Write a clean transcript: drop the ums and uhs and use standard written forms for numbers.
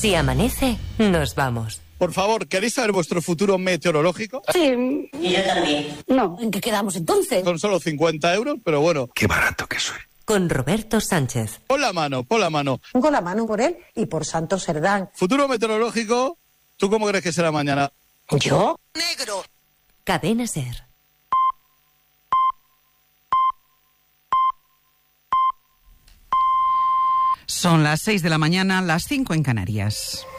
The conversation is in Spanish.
Si amanece, nos vamos. Por favor, ¿queréis saber vuestro futuro meteorológico? Sí. Y yo también. No, ¿en qué quedamos entonces? Son solo 50 euros, pero bueno. Qué barato que soy. Con Roberto Sánchez. Pon la mano. Pongo la mano por él y por Santo Serdán. Futuro meteorológico, ¿tú cómo crees que será mañana? ¿Yo? Negro. Cadena SER. Son las 6 de la mañana, las 5 en Canarias.